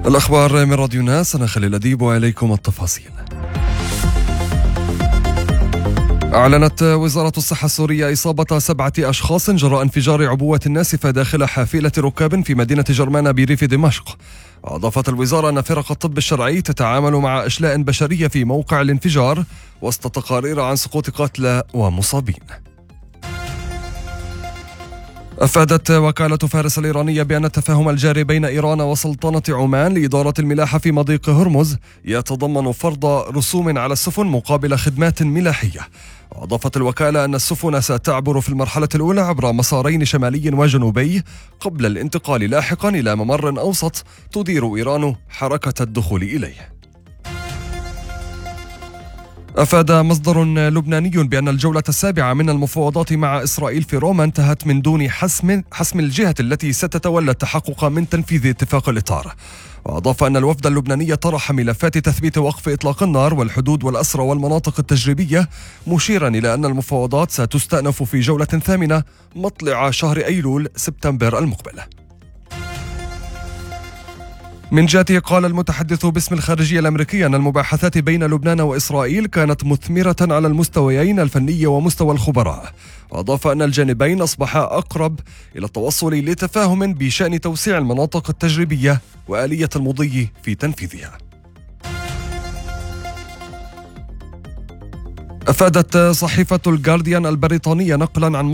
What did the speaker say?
الأخبار من راديو ناس، أنا خليل أديب وإليكم التفاصيل. أعلنت وزارة الصحة السورية إصابة 7 أشخاص جراء انفجار عبوة ناسفة داخل حافلة ركاب في مدينة جرمانة بريف دمشق. وأضافت الوزارة أن فرق الطب الشرعي تتعامل مع أشلاء بشرية في موقع الانفجار وسط تقارير عن سقوط قتلى ومصابين. أفادت وكالة فارس الإيرانية بأن التفاهم الجاري بين إيران وسلطنة عمان لإدارة الملاحة في مضيق هرمز يتضمن فرض رسوم على السفن مقابل خدمات ملاحية. وأضافت الوكالة أن السفن ستعبر في المرحلة الأولى عبر مسارين شمالي وجنوبي قبل الانتقال لاحقا إلى ممر أوسط تدير إيران حركة الدخول إليه. أفاد مصدر لبناني بأن الجولة السابعة من المفاوضات مع إسرائيل في روما انتهت من دون حسم الجهة التي ستتولى التحقق من تنفيذ اتفاق الإطار. وأضاف أن الوفد اللبناني طرح ملفات تثبيت وقف إطلاق النار والحدود والأسرى والمناطق التجريبية، مشيرا إلى أن المفاوضات ستستأنف في جولة ثامنة مطلع شهر أيلول سبتمبر المقبل. من جهته قال المتحدث باسم الخارجية الأمريكية أن المباحثات بين لبنان وإسرائيل كانت مثمرة على المستويين الفني ومستوى الخبراء. وأضاف أن الجانبين أصبحا أقرب إلى التوصل لتفاهم بشأن توسيع المناطق التجريبية وآلية المضي في تنفيذها. أفادت صحيفة الجارديان البريطانية نقلا عن